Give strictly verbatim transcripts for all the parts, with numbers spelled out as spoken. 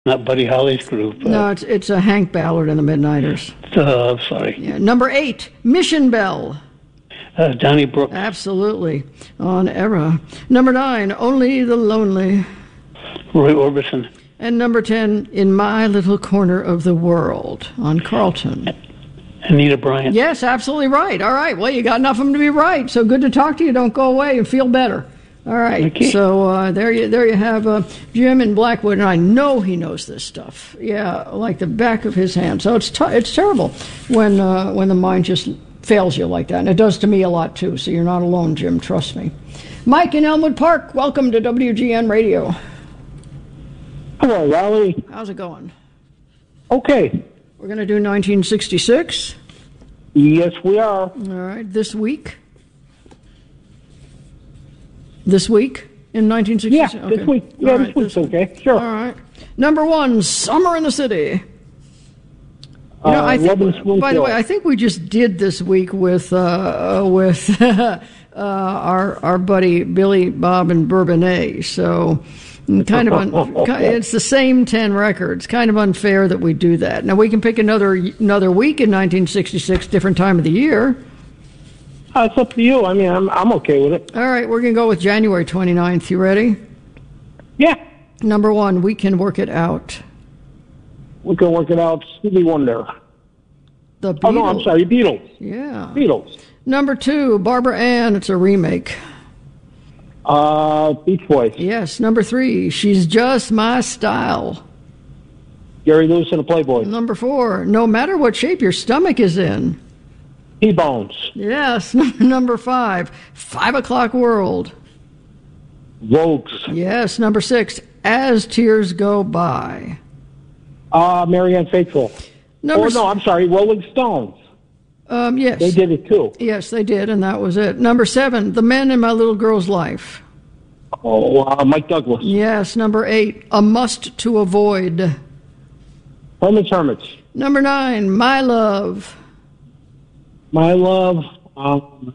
Not Buddy Holly's group. Uh, No, it's it's a Hank Ballard and the Midnighters. Uh, sorry. Yeah. Number eight, Mission Bell. Uh, Donnie Brooks. Absolutely. On Era. Number nine, Only the Lonely. Roy Orbison. And number ten, In My Little Corner of the World. On Carlton. Anita Bryant. Yes, absolutely right. All right. Well, you got enough of them to be right. So good to talk to you. Don't go away and feel better. All right. Okay. So uh, there you there you have uh, Jim in Blackwood, and I know he knows this stuff. Yeah, like the back of his hand. So it's t- it's terrible when uh, when the mind just fails you like that, and it does to me a lot too. So you're not alone, Jim. Trust me. Mike in Elmwood Park, welcome to W G N Radio. Hello, Raleigh. How's it going? Okay. We're going to do nineteen sixty-six. Yes, we are. All right. This week. This week in nineteen sixty-six? Yeah, okay. this week. Yeah, All this right, week's this okay. Sure. All right. Number one, Summer in the City. You know, Uh, I think, Love and by the Spoonful. way, I think we just did this week with uh, with uh, our our buddy Billy Bob and Bourbonnais. So kind of un, it's the same ten records. Kind of unfair that we do that. Now we can pick another another week in nineteen sixty-six, different time of the year. Uh, it's up to you. I mean, I'm I'm okay with it. All right, we're going to go with January twenty-ninth. You ready? Yeah, Number one, We Can Work It Out. we can work it out. Stevie Wonder. The Beatles. Oh no, I'm sorry, Beatles. Yeah. Beatles. Number two, Barbara Ann. It's a remake. Uh, Beach Boys. Yes. Number three, She's Just My Style. Gary Lewis and the Playboys. Number four, No Matter What Shape Your Stomach Is In. T-Bones. Yes. Number five, Five O'Clock World. Vogues. Yes. Number six, As Tears Go By. Uh, Marianne Faithfull. Number oh no, I'm sorry, Rolling Stones. Um, yes. They did it too. Yes, they did, and that was it. Number seven, The Men in My Little Girl's Life. Oh, uh, Mike Douglas. Yes. Number eight, A Must to Avoid. Herman's Hermits. Number nine, My Love. My Love. Um,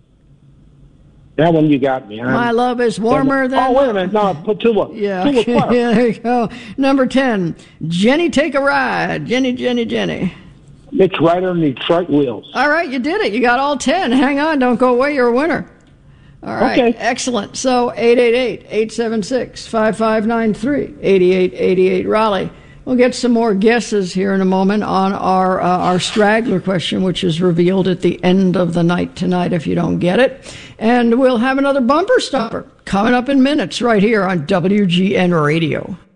that one you got me. My Love is Warmer Than... Oh, wait a minute. No, put Tula. Yeah. Tula Clark. Yeah, there you go. Number ten, Jenny Take a Ride. Jenny, Jenny, Jenny. Mitch Ryder and the Detroit Wheels. All right, you did it. You got all ten. Hang on. Don't go away. You're a winner. All right. Okay. Excellent. So eight eight eight, eight seven six, five five nine three, eight eight eight eight, Raleigh. We'll get some more guesses here in a moment on our uh, our straggler question, which is revealed at the end of the night tonight if you don't get it. And we'll have another bumper stopper coming up in minutes right here on W G N Radio.